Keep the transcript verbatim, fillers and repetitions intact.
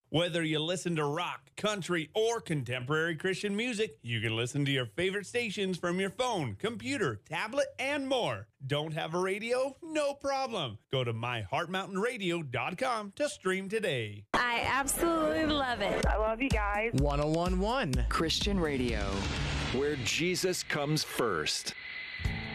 Whether you listen to rock, country, or contemporary Christian music, you can listen to your favorite stations from your phone, computer, tablet, and more. Don't have a radio? No problem. Go to my heart mountain radio dot com to stream today. I absolutely love it. I love you guys. one oh one point one Christian Radio, where Jesus comes first.